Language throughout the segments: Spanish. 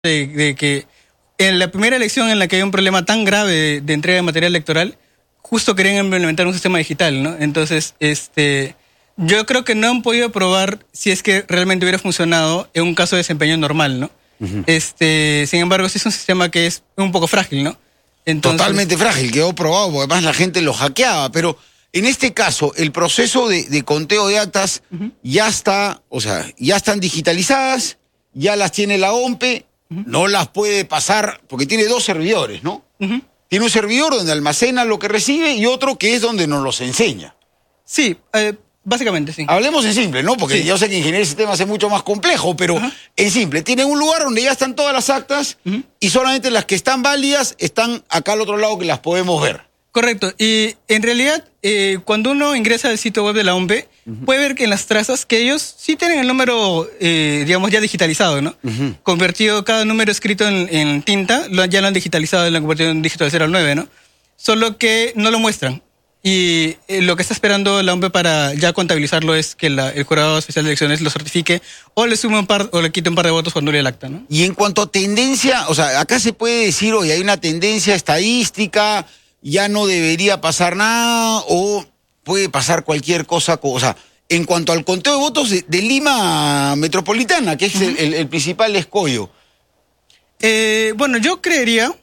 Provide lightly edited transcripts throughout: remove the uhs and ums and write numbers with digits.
de que en la primera elección en la que hay un problema tan grave de entrega de material electoral, justo querían implementar un sistema digital, ¿no? Entonces, yo creo que no han podido probar si es que realmente hubiera funcionado en un caso de desempeño normal, ¿no? Sin embargo, sí es un sistema que es un poco frágil, ¿no? Entonces, totalmente frágil, quedó probado, porque además la gente lo hackeaba, pero en este caso, el proceso de conteo de actas ya está, o sea, ya están digitalizadas, ya las tiene la OMPE, no las puede pasar, porque tiene dos servidores, ¿no? Tiene un servidor donde almacena lo que recibe y otro que es donde nos los enseña. Sí, básicamente sí. Hablemos en simple, ¿no? Porque sí. yo sé que ingeniería de sistemas es mucho más complejo, pero en simple. Tienen un lugar donde ya están todas las actas y solamente las que están válidas están acá al otro lado que las podemos ver. Correcto. Y en realidad, cuando uno ingresa al sitio web de la OMPE, puede ver que en las trazas que ellos sí tienen el número, digamos, ya digitalizado, ¿no? Convertido cada número escrito en tinta, ya lo han digitalizado y lo han convertido en un dígito de 0 al 9, ¿no? Solo que no lo muestran. Y lo que está esperando la OMPE para ya contabilizarlo es que el Jurado Especial de Elecciones lo certifique o le sume un par o le quite un par de votos cuando lee el acta, ¿no? Y en cuanto a tendencia, o sea, acá se puede decir, oye, hay una tendencia estadística, ya no debería pasar nada o puede pasar cualquier cosa, o sea, en cuanto al conteo de votos de Lima Metropolitana, que es el principal escollo. Bueno, yo creería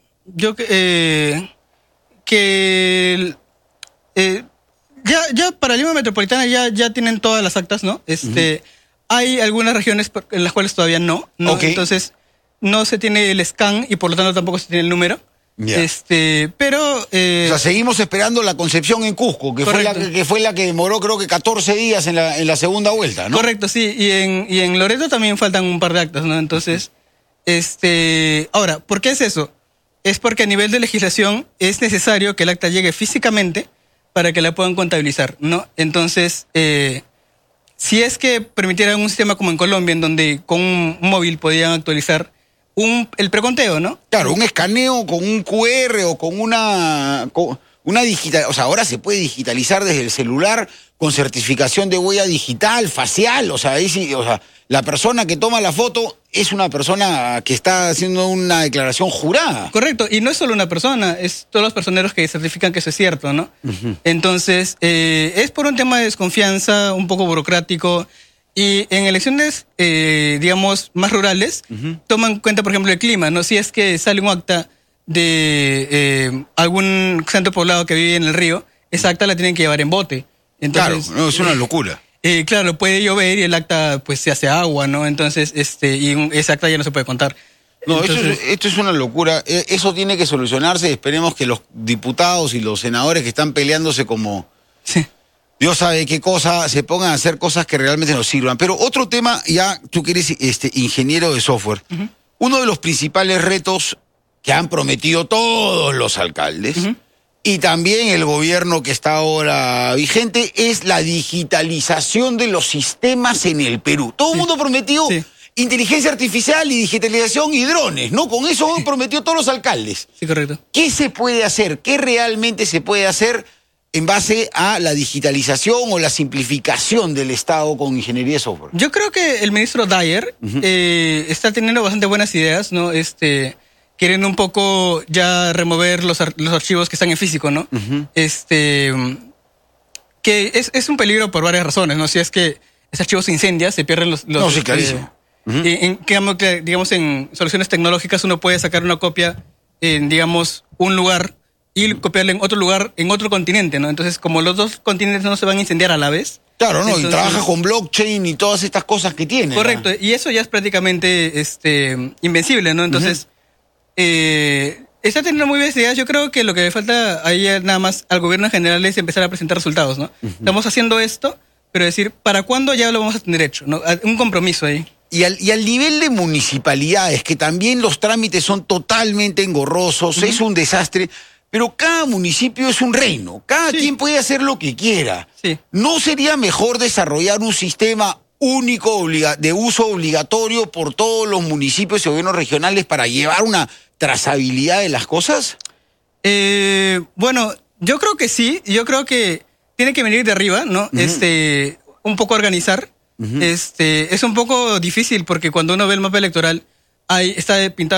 que ya para Lima Metropolitana ya tienen todas las actas, ¿no? Hay algunas regiones en las cuales todavía no. Okay. Entonces no se tiene el scan y por lo tanto tampoco se tiene el número. Yeah. Pero... o sea, seguimos esperando la Concepción en Cusco, que fue la que demoró creo que 14 días en la segunda vuelta, ¿no? Correcto, sí. Y en Loreto también faltan un par de actas, ¿no? Entonces, ahora, ¿por qué es eso? Es porque a nivel de legislación es necesario que el acta llegue físicamente para que la puedan contabilizar, ¿no? Entonces, si es que permitieran un sistema como en Colombia, en donde con un móvil podían actualizar el preconteo, ¿no? Claro, un escaneo con un QR o con una digital, o sea, ahora se puede digitalizar desde el celular con certificación de huella digital, facial, o sea, ahí sí, o sea, la persona que toma la foto es una persona que está haciendo una declaración jurada. Correcto, y no es solo una persona, es todos los personeros que certifican que eso es cierto, ¿no? Entonces, es por un tema de desconfianza, un poco burocrático. Y en elecciones, digamos, más rurales, toman en cuenta, por ejemplo, el clima, ¿no? Si es que sale un acta de algún centro poblado que vive en el río, esa acta la tienen que llevar en bote. Entonces, claro, no, es una locura. Claro, puede llover y el acta pues se hace agua, ¿no? Entonces, y esa acta ya no se puede contar. No, entonces, esto es una locura. Eso tiene que solucionarse. Esperemos que los diputados y los senadores que están peleándose como... Sí. Dios sabe qué cosa, se pongan a hacer cosas que realmente nos sirvan. Pero otro tema, ya tú que eres ingeniero de software, uno de los principales retos que han prometido todos los alcaldes y también el gobierno que está ahora vigente es la digitalización de los sistemas en el Perú. Todo el mundo prometió inteligencia artificial y digitalización y drones, ¿no? Con eso prometió todos los alcaldes. Sí, correcto. ¿Qué se puede hacer? ¿Qué realmente se puede hacer en base a la digitalización o la simplificación del Estado con ingeniería de software? Yo creo que el ministro Dyer está teniendo bastante buenas ideas, ¿no? Quieren un poco ya remover los archivos que están en físico, ¿no? Que es un peligro por varias razones, ¿no? Si es que ese archivo se incendia, se pierden los no, sí, clarísimo. Digamos, en soluciones tecnológicas uno puede sacar una copia en, digamos, un lugar y copiarla en otro lugar, en otro continente, ¿no? Entonces, como los dos continentes no se van a incendiar a la vez. Claro, ¿no? Entonces, y trabaja con blockchain y todas estas cosas que tiene. Correcto, ¿no? Y eso ya es prácticamente invencible, ¿no? Entonces, está teniendo muy buenas ideas. Yo creo que lo que le falta ahí nada más al gobierno en general es empezar a presentar resultados, ¿no? Estamos haciendo esto, pero decir, ¿para cuándo ya lo vamos a tener hecho? ¿No? Un compromiso ahí. Y al nivel de municipalidades, que también los trámites son totalmente engorrosos, es un desastre. Pero cada municipio es un reino, cada quien puede hacer lo que quiera. Sí. ¿No sería mejor desarrollar un sistema único de uso obligatorio por todos los municipios y gobiernos regionales para llevar una trazabilidad de las cosas? Bueno, yo creo que sí, yo creo que tiene que venir de arriba, ¿no? Un poco organizar. Es un poco difícil porque cuando uno ve el mapa electoral, ahí está pintado